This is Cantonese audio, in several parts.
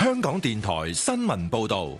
香港電台新聞報道。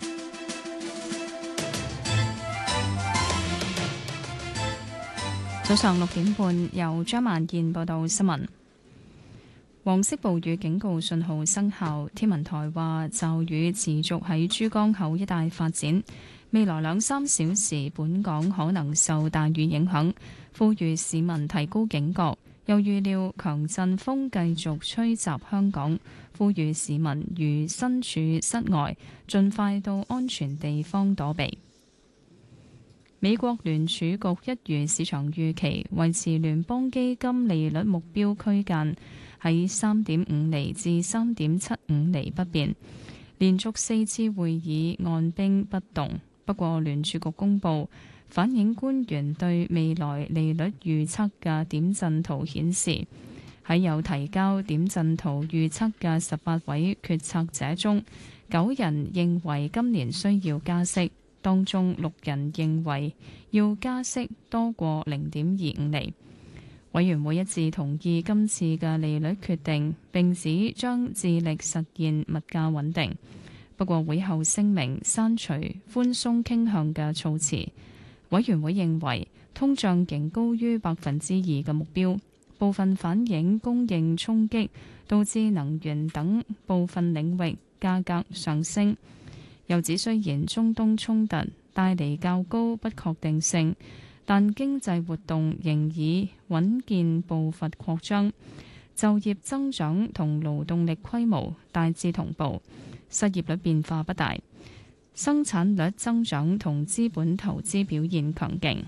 早上6點半，由張萬健報道新聞。黃色暴雨警告信號生效，天文台話驟雨持續喺珠江口一帶發展，未來2-3小時本港可能受大雨影響，呼籲市民提高警覺。又預料強陣風繼續吹襲香港，呼籲市民如身處室外，盡快到安全地方躲避。美國聯儲局一如市場預期，維持聯邦基金利率目標區間喺3.5厘至3.75厘不變，連續4次會議按兵不動。不過聯儲局公佈反映官員對未來利率預測嘅點陣圖顯示，喺有提交點陣圖預測嘅18位決策者中，9人認為今年需要加息。當中6人認為要加息多過0.25厘。委員會一致同意今次嘅利率決定，並指將致力實現物價穩定。不過會後聲明刪除寬鬆傾向嘅措辭。委員會認為通脹仍高於2%嘅目標，部分反映供應衝擊，導致能源等部分領域價格上升。又指雖然中東衝突帶嚟較高不確定性，但經濟活動仍以穩健步伐擴張，就業增長同勞動力規模大致同步，失業率變化不大，生產率增長同資本投資表現強勁。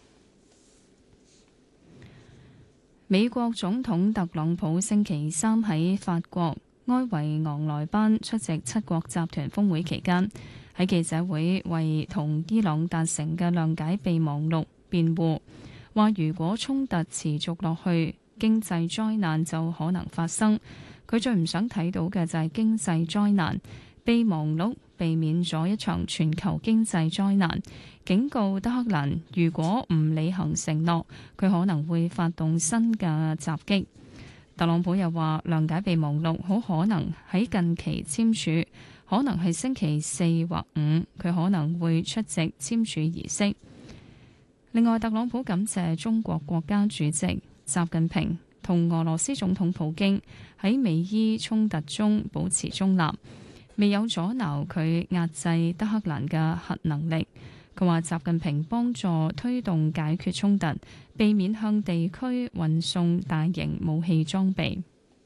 美國總統特朗普星期三喺法國埃維昂萊班出席7國集團峰會期間，喺記者會為同伊朗達成嘅諒解備忘錄辯護，話如果衝突持續落去，經濟災難就可能發生。佢最唔想睇到嘅就係經濟災難。備忘錄避免咗一場全球經濟災難，警告德黑蘭如果唔履行承諾，佢可能會發動新嘅襲擊。特朗普又話諒解備忘錄好可能喺近期簽署，可能係星期4或5，佢可能會出席簽署儀式。另外，特朗普感謝中國國家主席習近平同俄羅斯總統普京喺美伊衝突中保持中立，未有阻撓佢壓制德黑蘭嘅核能力。佢話習近平幫助推動解決衝突，避免向地區運送大型武器裝備。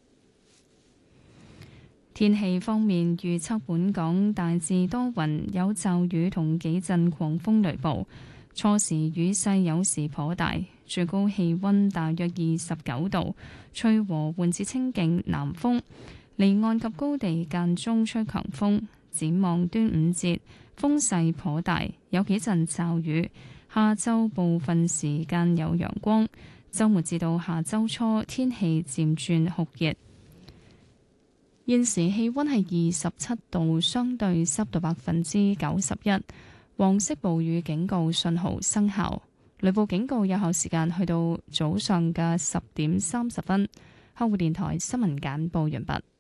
天氣方面預測本港大致多雲，有驟雨同幾陣狂風雷暴，初時雨勢有時頗大，最高氣溫大約29度，吹和緩至清勁南風，離岸及高地間中吹強風。展望端午節風勢頗大，有幾陣驟雨。下週部分時間有陽光，週末至到下週初天氣漸轉酷熱。現時氣溫係27度，相對濕度91%。黃色暴雨警告信號生效，雷暴警告有效時間去到早上嘅10點30分。香港電台新聞簡報完畢。